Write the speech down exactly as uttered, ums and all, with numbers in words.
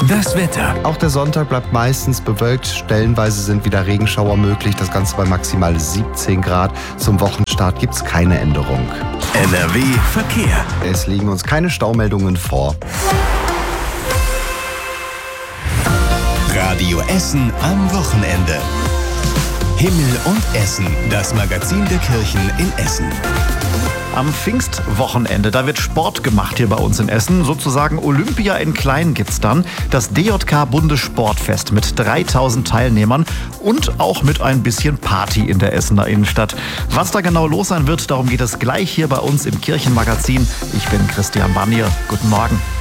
Das Wetter. Auch der Sonntag bleibt meistens bewölkt. Stellenweise sind wieder Regenschauer möglich. Das Ganze bei maximal siebzehn Grad. Zum Wochenstart gibt es keine Änderung. N R W Verkehr. Es liegen uns keine Staumeldungen vor. Radio Essen am Wochenende. Himmel und Essen, das Magazin der Kirchen in Essen. Am Pfingstwochenende, da wird Sport gemacht hier bei uns in Essen. Sozusagen Olympia in klein gibt's dann. Das D J K-Bundessportfest mit dreitausend Teilnehmern und auch mit ein bisschen Party in der Essener Innenstadt. Was da genau los sein wird, darum geht es gleich hier bei uns im Kirchenmagazin. Ich bin Christian Barnier. Guten Morgen.